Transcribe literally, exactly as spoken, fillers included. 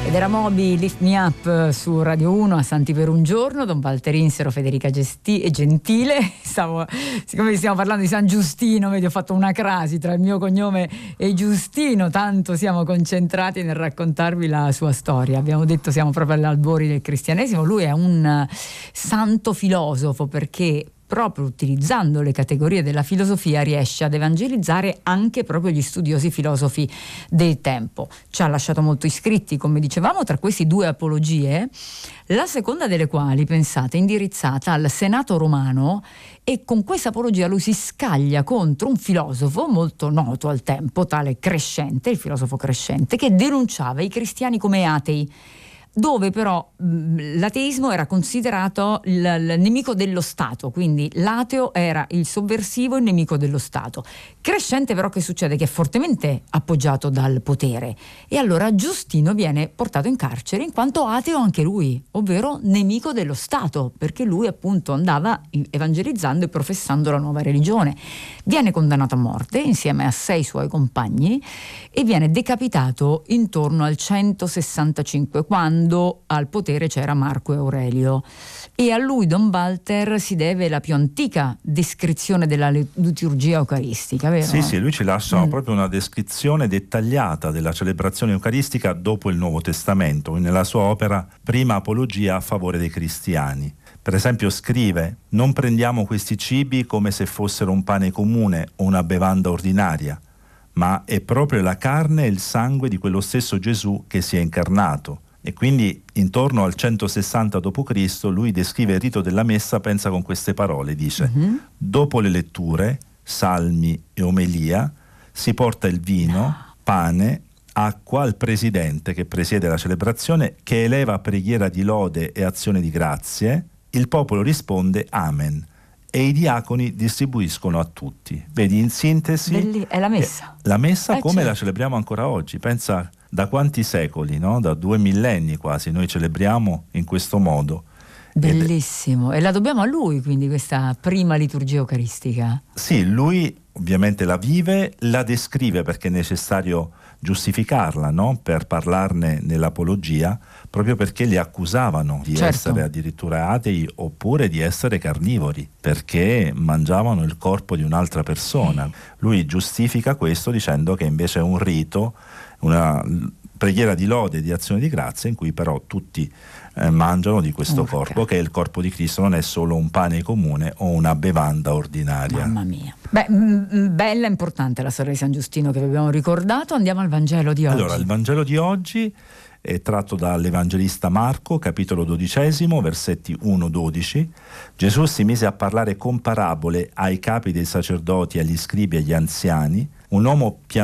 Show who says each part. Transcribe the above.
Speaker 1: Ed era Moby, Lift Me Up su Radio uno a Santi per un giorno, Don Walter Insero, Federica Gesti- e Gentile. Stavo, siccome stiamo parlando di San Giustino, vedi, ho fatto una crasi tra il mio cognome e Giustino, tanto siamo concentrati nel raccontarvi la sua storia. Abbiamo detto siamo proprio agli albori del cristianesimo. Lui è un santo filosofo perché proprio utilizzando le categorie della filosofia riesce ad evangelizzare anche proprio gli studiosi filosofi del tempo. Ci ha lasciato molti scritti, come dicevamo, tra questi due apologie, la seconda delle quali, pensate, indirizzata al Senato romano, e con questa apologia lui si scaglia contro un filosofo molto noto al tempo, tale Crescente, il filosofo Crescente, che denunciava i cristiani come atei, dove però mh, l'ateismo era considerato il, il nemico dello Stato, quindi l'ateo era il sovversivo, il nemico dello Stato. Crescente però che succede? Che è fortemente appoggiato dal potere, e allora Giustino viene portato in carcere in quanto ateo anche lui, ovvero nemico dello Stato, perché lui appunto andava evangelizzando e professando la nuova religione. Viene condannato a morte insieme a sei suoi compagni e viene decapitato intorno al centosessantacinque, quando al potere c'era Marco Aurelio, e a lui Don Walter si deve la più antica descrizione della liturgia eucaristica, vero?
Speaker 2: Sì, sì, lui ci lascia
Speaker 1: mm.
Speaker 2: proprio una descrizione dettagliata della celebrazione eucaristica dopo il Nuovo Testamento, nella sua opera Prima Apologia a favore dei cristiani. Per esempio scrive: non prendiamo questi cibi come se fossero un pane comune o una bevanda ordinaria, ma è proprio la carne e il sangue di quello stesso Gesù che si è incarnato. E quindi intorno al centosessanta dopo Cristo lui descrive il rito della messa, pensa, con queste parole, dice: mm-hmm. dopo le letture, salmi e omelia, si porta il vino, pane, acqua al presidente che presiede la celebrazione, che eleva preghiera di lode e azione di grazie, il popolo risponde Amen e i diaconi distribuiscono a tutti. Vedi, in sintesi,
Speaker 1: Belli- è la messa.
Speaker 2: La messa
Speaker 1: eh,
Speaker 2: come
Speaker 1: certo.
Speaker 2: la celebriamo ancora oggi. Pensa da quanti secoli, no? Da due millenni quasi, noi celebriamo in questo modo.
Speaker 1: Bellissimo, Ed... e la dobbiamo a lui, quindi, questa prima liturgia eucaristica.
Speaker 2: Sì, lui ovviamente la vive, la descrive perché è necessario giustificarla, no? Per parlarne nell'apologia, proprio perché li accusavano di
Speaker 1: certo.
Speaker 2: essere addirittura atei oppure di essere carnivori, perché mangiavano il corpo di un'altra persona. Lui giustifica questo dicendo che invece è un rito, una preghiera di lode e di azione di grazia in cui però tutti eh, mangiano di questo
Speaker 1: Urca.
Speaker 2: corpo, che è il corpo di Cristo, non è solo un pane comune o una bevanda ordinaria.
Speaker 1: Mamma mia. Beh, m- bella e importante la storia di San Giustino che vi abbiamo ricordato. Andiamo al Vangelo di oggi.
Speaker 2: Allora, il Vangelo di oggi è tratto dall'Evangelista Marco, capitolo dodicesimo, versetti uno dodici. Gesù si mise a parlare con parabole ai capi dei sacerdoti, agli scribi e agli anziani. Un uomo